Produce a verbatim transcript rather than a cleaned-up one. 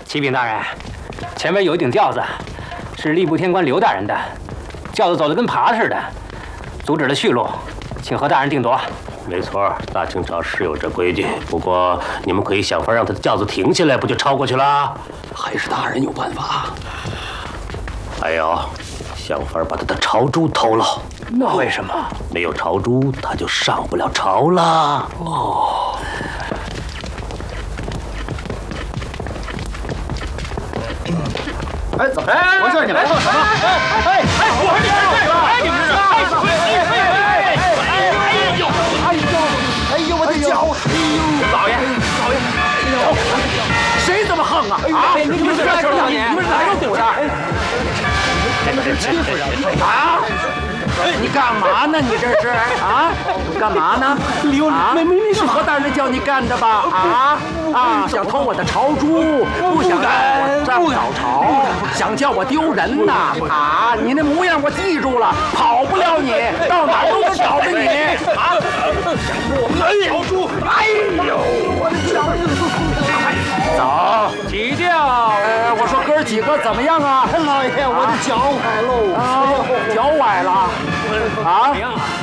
启禀大人，前面有一顶轿子，是吏部天官刘大人的，轿子走得跟爬似的，阻止了去路，请何大人定夺。 没错，大清朝是有这规矩，不过你们可以想法让他的轿子停下来，不就超过去了？ 还是大人有办法。 还有，想法把他的朝珠偷了。 那为什么？ 没有朝珠，他就上不了朝了。哦。 哎，怎么？哎，我说你来做什么？哎哎哎！我说你来做什么？哎，你们是？哎哎哎哎哎呦！哎呦！哎呦！我的脚！哎呦！老爷，老爷！哎呦！谁这么横啊？啊！你们是哪个你？你们是哪个府的？你们是欺负人啊！ 你干嘛呢？你这是啊？你干嘛呢？啊？没没没，是何大人叫你干的吧？啊啊！想偷我的朝珠，不想让我上早朝，想叫我丢人呐！啊！你那模样我记住了，跑不了你，到哪都能找着你啊！哎呀，朝珠！哎呦，我的脚！走，起轿。呃，我说哥儿几个怎么样啊？老爷，我的脚崴喽！啊，脚崴了。 啊！